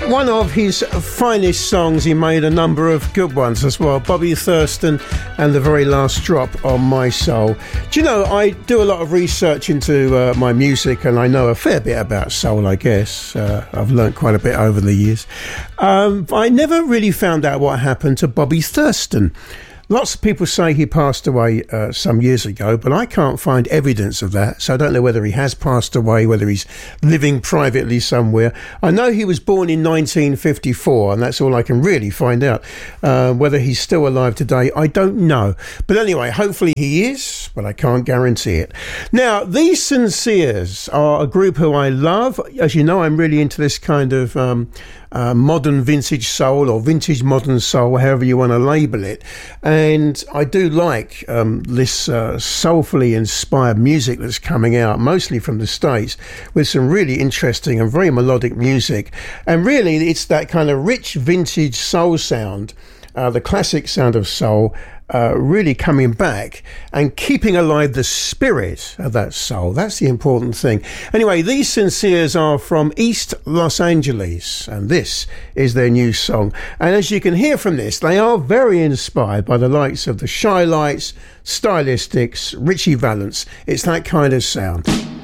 One of his finest songs, he made a number of good ones as well. Bobby Thurston and The Very Last Drop on My Soul. Do you know, I do a lot of research into my music, and I know a fair bit about soul, I guess. I've learnt quite a bit over the years. I never really found out what happened to Bobby Thurston. Lots of people say he passed away some years ago, but I can't find evidence of that. So I don't know whether he has passed away, whether he's living privately somewhere. I know he was born in 1954, and that's all I can really find out. Whether he's still alive today, I don't know. But anyway, hopefully he is, but I can't guarantee it. Now, These Sinceres are a group who I love. As you know, I'm really into this kind of modern vintage soul, or vintage modern soul, however you want to label it. And I do like this soulfully inspired music that's coming out, mostly from the States, with some really interesting and very melodic music. And really, it's that kind of rich vintage soul sound, the classic sound of soul, really coming back and keeping alive the spirit of that soul. That's the important thing. Anyway, These Sinceres are from East Los Angeles, and this is their new song. And as you can hear from this, they are very inspired by the likes of the Shy Lights, Stylistics, Richie Valens. It's that kind of sound.